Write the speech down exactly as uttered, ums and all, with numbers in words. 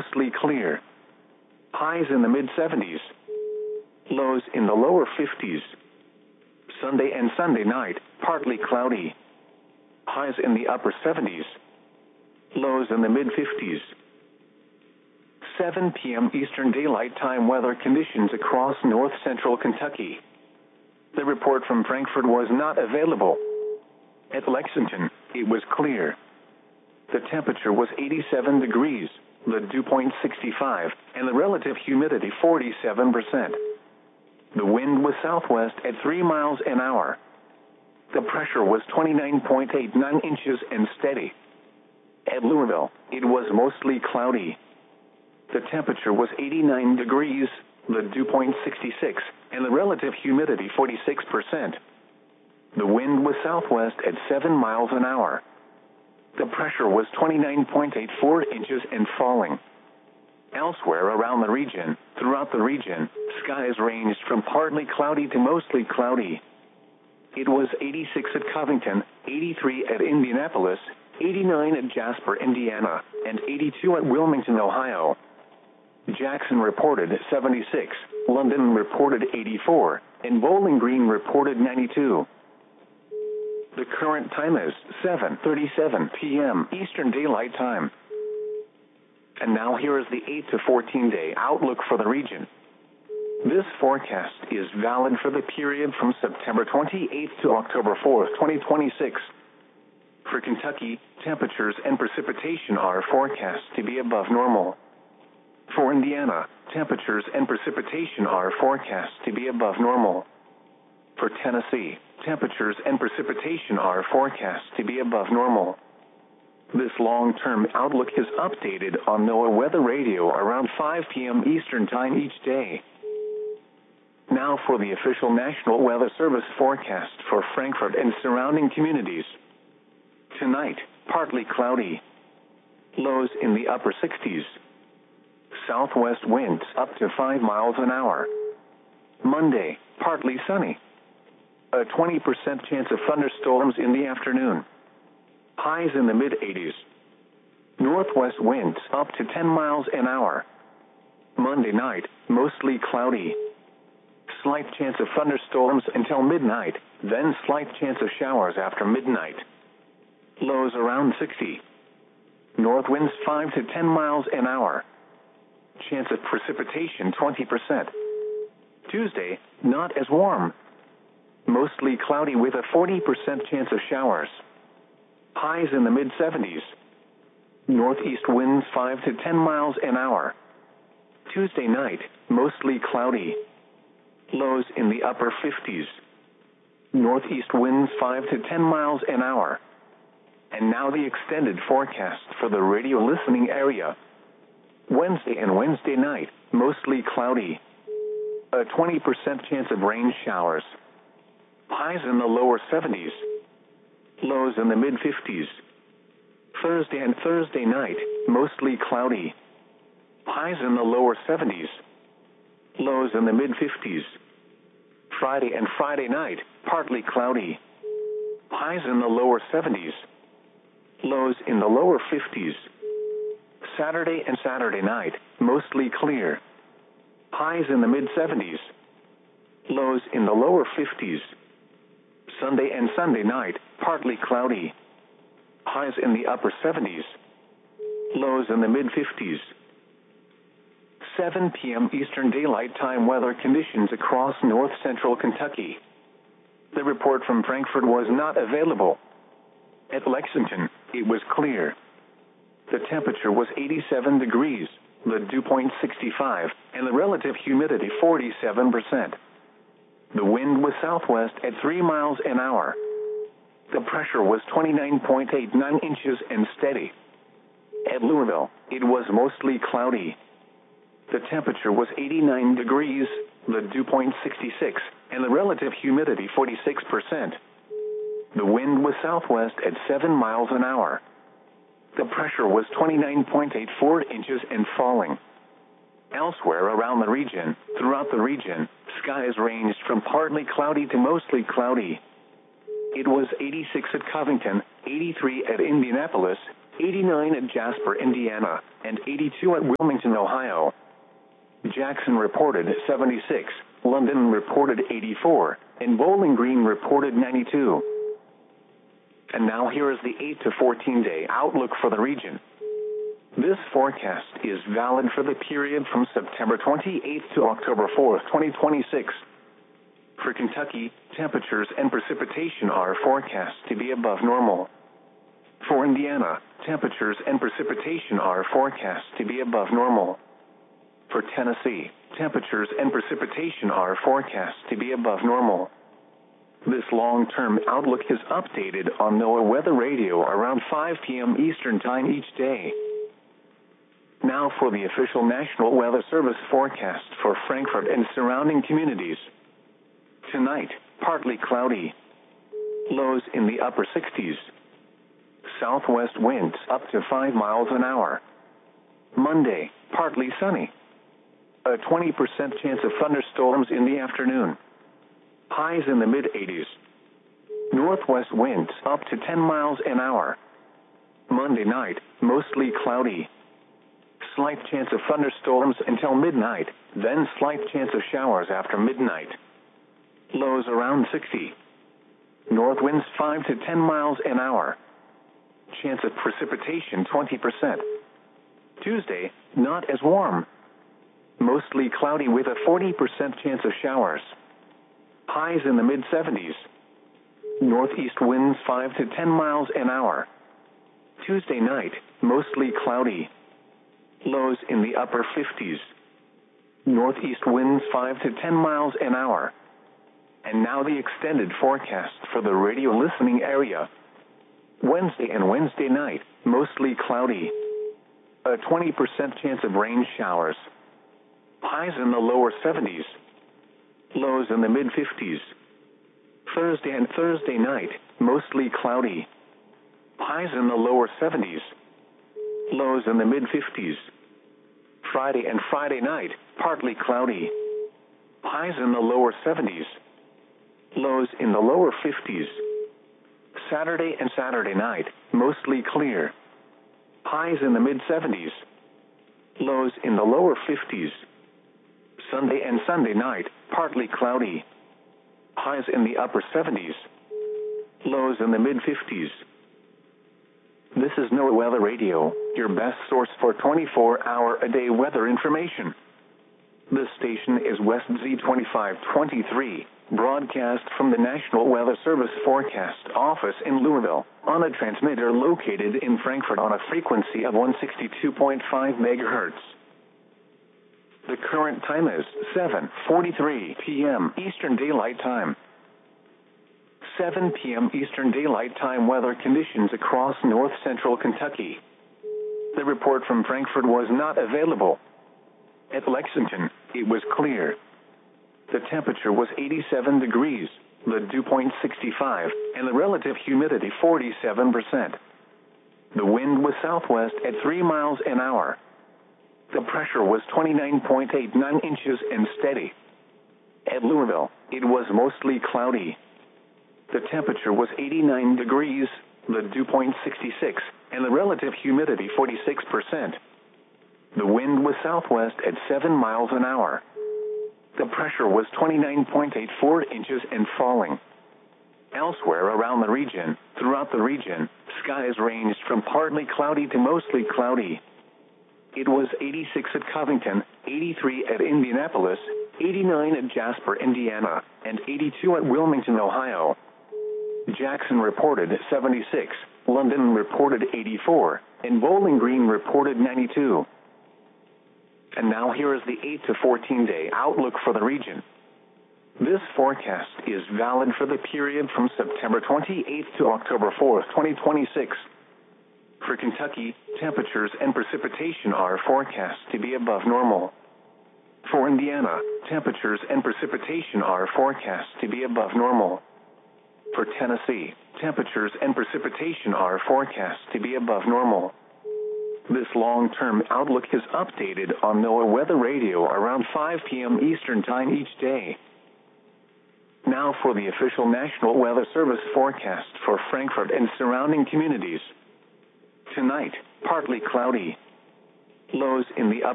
mostly clear. Highs in the mid seventies. Lows in the lower fifties. Sunday and Sunday night, partly cloudy. Highs in the upper seventies. Lows in the mid fifties. seven p m Eastern Daylight Time weather conditions across north central Kentucky. The report from Frankfort was not available. At Lexington, it was clear. The temperature was eighty-seven degrees, the dew point sixty-five, and the relative humidity forty-seven percent. The wind was southwest at three miles an hour. The pressure was twenty-nine point eight nine inches and steady. At Louisville, it was mostly cloudy. The temperature was eighty-nine degrees, the dew point sixty-six, and the relative humidity forty-six percent. The wind was southwest at seven miles an hour. The pressure was twenty-nine point eight four inches and falling. Elsewhere around the region, throughout the region, skies ranged from partly cloudy to mostly cloudy. It was eighty-six at Covington, eighty-three at Indianapolis, eighty-nine at Jasper, Indiana, and eighty-two at Wilmington, Ohio. Jackson reported seventy-six, London reported eighty-four, and Bowling Green reported ninety-two. The current time is seven thirty-seven p m Eastern Daylight Time. And now here is the eight to fourteen day outlook for the region. This forecast is valid for the period from September twenty-eighth to October fourth, twenty twenty-six. For Kentucky, temperatures and precipitation are forecast to be above normal. For Indiana, temperatures and precipitation are forecast to be above normal. For Tennessee, temperatures and precipitation are forecast to be above normal. This long-term outlook is updated on NOAA Weather Radio around five p m Eastern Time each day. Now for the official National Weather Service forecast for Frankfort and surrounding communities. Tonight, partly cloudy. Lows in the upper sixties. Southwest winds up to five miles an hour. Monday, partly sunny. A twenty percent chance of thunderstorms in the afternoon. Highs in the mid eighties. Northwest winds up to ten miles an hour. Monday night, mostly cloudy. Slight chance of thunderstorms until midnight, then slight chance of showers after midnight. Lows around sixty. North winds five to ten miles an hour. Chance of precipitation twenty percent. Tuesday, not as warm. Mostly cloudy with a forty percent chance of showers. Highs in the mid seventies. Northeast winds five to ten miles an hour. Tuesday night, mostly cloudy. Lows in the upper fifties. Northeast winds five to ten miles an hour. And now the extended forecast for the radio listening area. Wednesday and Wednesday night, mostly cloudy. A twenty percent chance of rain showers. Highs in the lower seventies. Lows in the mid fifties. Thursday and Thursday night, mostly cloudy. Highs in the lower seventies. Lows in the mid fifties. Friday and Friday night, partly cloudy. Highs in the lower seventies. Lows in the lower fifties. Saturday and Saturday night, mostly clear. Highs in the mid seventies. Lows in the lower fifties. Sunday and Sunday night, partly cloudy. Highs in the upper seventies. Lows in the mid fifties. seven p m Eastern Daylight Time weather conditions across north central Kentucky. The report from Frankfort was not available. At Lexington, it was clear. The temperature was eighty-seven degrees, the dew point sixty-five, and the relative humidity forty-seven percent. The wind was southwest at three miles an hour. The pressure was twenty-nine point eight nine inches and steady. At Louisville, it was mostly cloudy. The temperature was eighty-nine degrees, the dew point sixty-six, and the relative humidity forty-six percent. The wind was southwest at seven miles an hour. The pressure was twenty-nine point eight four inches and falling. Elsewhere around the region, throughout the region, skies ranged from partly cloudy to mostly cloudy. It was eighty-six at Covington, eighty-three at Indianapolis, eighty-nine at Jasper, Indiana, and eighty-two at Wilmington, Ohio. Jackson reported seventy-six, London reported eighty-four, and Bowling Green reported ninety-two. And now here is the eight to fourteen day outlook for the region. This forecast is valid for the period from September twenty-eighth to October fourth, twenty twenty-six. For Kentucky, temperatures and precipitation are forecast to be above normal. For Indiana, temperatures and precipitation are forecast to be above normal. For Tennessee, temperatures and precipitation are forecast to be above normal. This long-term outlook is updated on NOAA Weather Radio around five p m Eastern Time each day. Now for the official National Weather Service forecast for Frankfort and surrounding communities. Tonight, partly cloudy. Lows in the upper sixties. Southwest winds up to five miles an hour. Monday, partly sunny. A twenty percent chance of thunderstorms in the afternoon. Highs in the mid-eighties. Northwest winds up to ten miles an hour. Monday night, mostly cloudy. Slight chance of thunderstorms until midnight, then slight chance of showers after midnight. Lows around sixty. North winds five to ten miles an hour. Chance of precipitation twenty percent. Tuesday, not as warm. Mostly cloudy with a forty percent chance of showers. Highs in the mid-seventies. Northeast winds five to ten miles an hour. Tuesday night, mostly cloudy. Lows in the upper fifties. Northeast winds five to ten miles an hour. And now the extended forecast for the radio listening area. Wednesday and Wednesday night, mostly cloudy. A twenty percent chance of rain showers. Highs in the lower seventies. Lows in the mid-fifties. Thursday and Thursday night, mostly cloudy. Highs in the lower seventies. Lows in the mid-fifties. Friday and Friday night, partly cloudy. Highs in the lower seventies. Lows in the lower fifties. Saturday and Saturday night, mostly clear. Highs in the mid-seventies. Lows in the lower fifties. Sunday and Sunday night, partly cloudy. Highs in the upper seventies. Lows in the mid-fifties. This is NOAA Weather Radio, your best source for twenty-four hour a day weather information. This station is West Z twenty-five twenty-three, broadcast from the National Weather Service Forecast Office in Louisville, on a transmitter located in Frankfort on a frequency of one sixty-two point five megahertz. The current time is seven forty-three p m Eastern Daylight Time. seven p m Eastern Daylight Time weather conditions across north central Kentucky. The report from Frankfort was not available. At Lexington, it was clear. The temperature was eighty-seven degrees, the dew point sixty-five, and the relative humidity forty-seven percent. The wind was southwest at three miles an hour. The pressure was twenty-nine point eight nine inches and steady. At Louisville, it was mostly cloudy. The temperature was eighty-nine degrees, the dew point sixty-six, and the relative humidity forty-six percent. The wind was southwest at seven miles an hour. The pressure was twenty-nine point eight four inches and falling. Elsewhere around the region, throughout the region, skies ranged from partly cloudy to mostly cloudy. It was eighty-six at Covington, eighty-three at Indianapolis, eighty-nine at Jasper, Indiana, and eighty-two at Wilmington, Ohio. Jackson reported seventy-six, London reported eighty-four, and Bowling Green reported ninety-two. And now here is the eight to fourteen day outlook for the region. This forecast is valid for the period from September twenty-eighth to October fourth, twenty twenty-six. For Kentucky, temperatures and precipitation are forecast to be above normal. For Indiana, temperatures and precipitation are forecast to be above normal. For Tennessee, temperatures and precipitation are forecast to be above normal. This long-term outlook is updated on NOAA Weather Radio around five p m Eastern Time each day. Now for the official National Weather Service forecast for Frankfort and surrounding communities. Tonight, partly cloudy. Lows in the